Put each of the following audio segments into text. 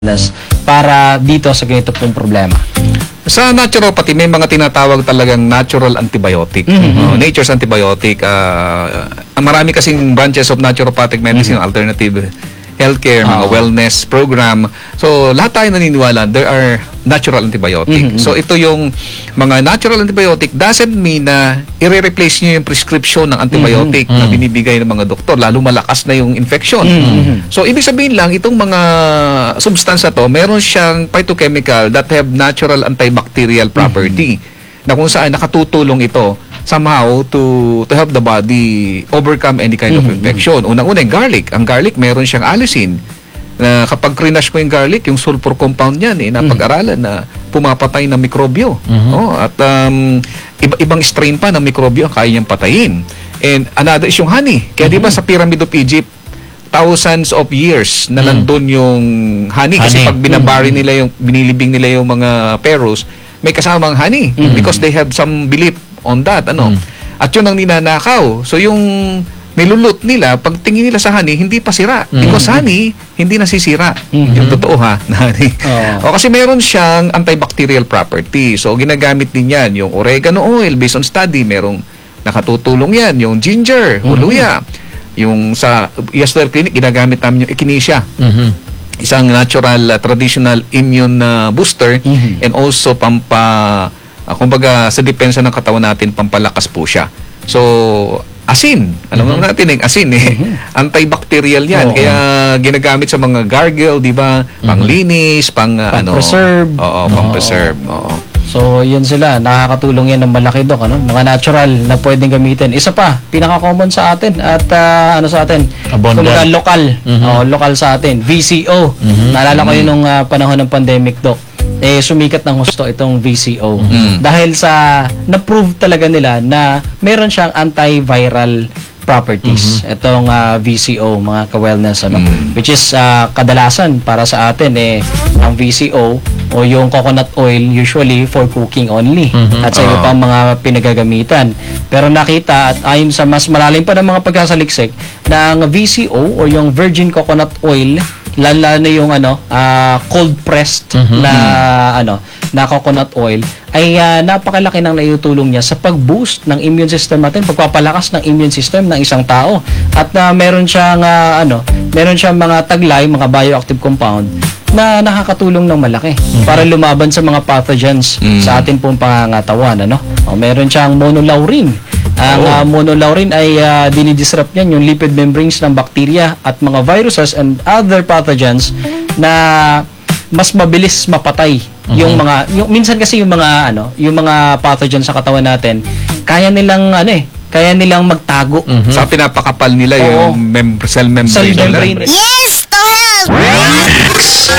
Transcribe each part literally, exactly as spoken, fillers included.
para dito sa ganito pong problema? Sa naturopathy, may mga tinatawag talagang natural antibiotic. Mm-hmm. uh, nature's antibiotic. Uh, marami kasing branches of naturopathic medicine, mm-hmm. alternative healthcare, mga oh. wellness program. So, lahat tayo naniniwala, there are natural antibiotic. Mm-hmm. So, ito yung mga natural antibiotic doesn't mean na i-replace nyo yung prescription ng antibiotic mm-hmm. na binibigay ng mga doktor, lalo malakas na yung infection. Mm-hmm. So, ibig sabihin lang, itong mga substance na to, meron siyang phytochemical that have natural antibacterial property mm-hmm. na kung saan nakatutulong ito somehow to to help the body overcome any kind mm-hmm. of infection. Unang-una, yung garlic. Ang garlic, meron siyang allicin na kapag crinash mo yung garlic, yung sulfur compound niyan, eh, napag-aralan na pumapatay ng mikrobyo. Mm-hmm. Oh, at um, iba-ibang strain pa ng mikrobyo ang kaya niyang patayin. And another is yung honey. Kaya mm-hmm. di ba sa Pyramid of Egypt, thousands of years na mm-hmm. nandun yung honey. Kasi honey. Pag binabari mm-hmm. nila yung, binilibing nila yung mga pharaohs, may kasamang honey mm-hmm. because they have some belief on that, ano. Mm. At yun ang ninanakaw. So yung nilulot nila, pag tingin nila sa honey, hindi pa sira. Mm. Because honey, hindi nasisira. Mm-hmm. Yung totoo ha, na honey. Oh. O kasi meron siyang antibacterial property. So ginagamit din yan. Yung oregano oil, based on study, merong nakatutulong yan. Yung ginger, mm-hmm. luya. Yung sa Yasler Clinic, ginagamit namin yung echinacea. Mm-hmm. Isang natural, uh, traditional immune uh, booster mm-hmm. and also pampa Uh, kumbaga, sa depensa ng katawan natin, pampalakas po siya. So, asin. Alam mo mm-hmm. natin, eh, asin eh. Mm-hmm. Antibacterial yan. Oo. Kaya ginagamit sa mga gargle, di ba? Mm-hmm. Panglinis, pang uh, ano. Pang-preserve. Oo, pang-preserve. Oo. So, yun sila. Nakakatulong yan ng malaki, Dok. Ano? Mga natural na pwedeng gamitin. Isa pa, pinaka-common sa atin at uh, ano sa atin? Kumbaga, lokal. Mm-hmm. Oh, lokal sa atin. V C O. Mm-hmm. Naalala ko yun nung uh, panahon ng pandemic, Dok. Eh, sumikat ng husto itong V C O. Mm. Dahil sa, na-prove talaga nila na meron siyang antiviral properties. Mm-hmm. Itong uh, V C O, mga ka-wellness, ano? Mm. Which is, uh, kadalasan para sa atin, eh, ang V C O o yung coconut oil usually for cooking only. Mm-hmm. At sa iba pang mga pinagagamitan. Pero nakita, at ayon sa mas malalim pa ng mga pagkasaliksik, na ang V C O o yung virgin coconut oil, lalo na yung ano uh, cold pressed mm-hmm. na ano na coconut oil ay uh, napakalaki ng naitutulong niya sa pag-boost ng immune system natin, pagpapalakas ng immune system ng isang tao. At uh, meron siyang uh, ano meron siyang mga taglay, mga bioactive compound na nakakatulong ng malaki mm-hmm. para lumaban sa mga pathogens mm-hmm. sa atin pong pangangatawan, ano. O, meron siyang monolaurin. Ang oh. uh, monolaurin ay uh, dinidisrupt niyan yung lipid membranes ng bacteria at mga viruses and other pathogens na mas mabilis mapatay mm-hmm. yung mga yung minsan kasi yung mga ano yung mga pathogens sa katawan natin kaya nilang ano eh kaya nilang magtago mm-hmm. sa pinapakapal nila oh. yung mem- cell membrane. Cell membrane. Yes, Tom! X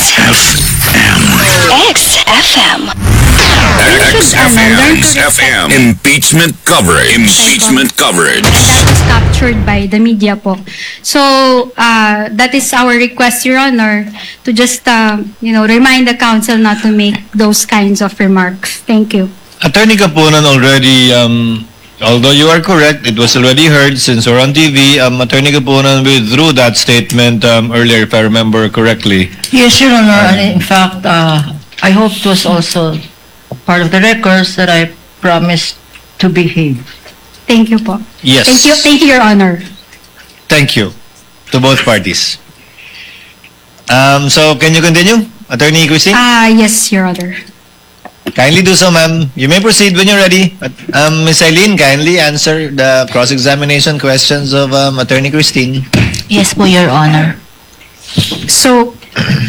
F M. X F M. X F M. Impeachment coverage. Impeachment coverage. That was captured by the media po. So, uh, that is our request, Your Honor, to just, uh, you know, remind the council not to make those kinds of remarks. Thank you. Attorney Kapunan already, um, although you are correct, it was already heard since we're on T V, um, Attorney Kapunan withdrew that statement um, earlier, if I remember correctly. Yes, Your Honor. And in fact, uh, I hope it was also part of the records that I promised to behave. Thank you po. Yes. Thank you, thank you, Your Honor. Thank you to both parties. Um, so, can you continue, Attorney Christine? Ah, uh, yes, Your Honor. Kindly do so, ma'am. You may proceed when you're ready. Um, Miz Eileen, kindly answer the cross-examination questions of um, Attorney Christine. Yes po, Your Honor. So,